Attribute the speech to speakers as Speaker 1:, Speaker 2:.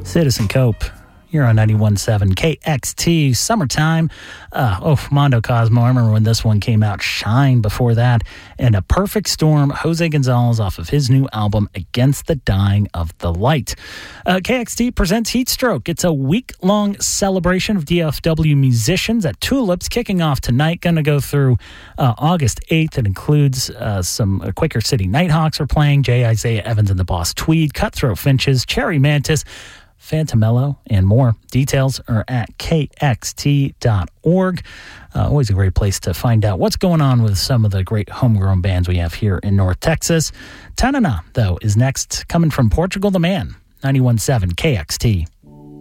Speaker 1: Citizen Cope. You're on 91.7 KXT. Summertime. Mondo Cosmo. I remember when this one came out. Shine before that. And A Perfect Storm. Jose Gonzalez off of his new album, Against the Dying of the Light. KXT presents Heatstroke. It's a week-long celebration of DFW musicians at Tulips, kicking off tonight. Going to go through August 8th. It includes some Quaker City Nighthawks are playing. J. Isaiah Evans and the Boss Tweed, Cutthroat Finches, Cherry Mantis, Fantamello, and more. Details are at kxt.org. Always a great place to find out what's going on with some of the great homegrown bands we have here in North Texas. Tanana, though, is next, coming from Portugal the Man. 91.7 KXT.